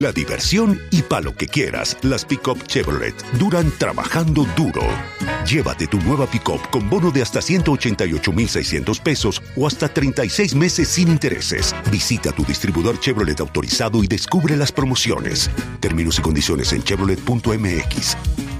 La diversión y pa' lo que quieras, las pick-up Chevrolet duran trabajando duro. Llévate tu nueva pick-up con bono de hasta 188,600 pesos o hasta 36 meses sin intereses. Visita tu distribuidor Chevrolet autorizado y descubre las promociones. Términos y condiciones en chevrolet.mx.